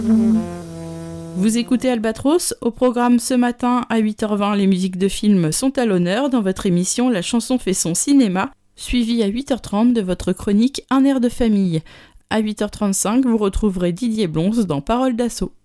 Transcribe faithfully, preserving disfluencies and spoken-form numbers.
Vous écoutez Albatros, au programme ce matin à huit heures vingt, les musiques de films sont à l'honneur dans votre émission La chanson fait son cinéma, suivi à huit heures trente de votre chronique Un air de famille. À huit heures trente-cinq, vous retrouverez Didier Blonze dans Parole d'assaut.